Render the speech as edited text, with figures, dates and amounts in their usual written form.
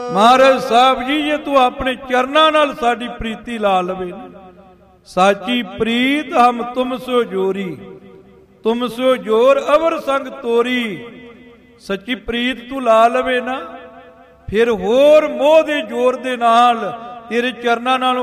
ਮਹਾਰਾਜ ਸਾਹਿਬ ਜੀ, ਜੇ ਤੂੰ ਆਪਣੇ ਚਰਨਾਂ ਨਾਲ ਸਾਡੀ ਪ੍ਰੀਤੀ ਲਾ ਲਵੇ, ਸਾਚੀ ਪ੍ਰੀਤ ਹਮ ਤੁਮ ਸੋ ਜੋਰੀ, ਤੁਮ ਸੋ ਜੋਰ ਅਵਰ ਸੰਗ ਤੋਰੀ। ਸੱਚੀ ਪ੍ਰੀਤ ਤੂੰ ਲਾ ਲਵੇ ਨਾ, ਫਿਰ ਹੋਰ ਮੋਹ ਦੇ ਜ਼ੋਰ ਦੇ ਨਾਲ ਤੇਰੇ ਚਰਨਾਂ ਨਾਲੋਂ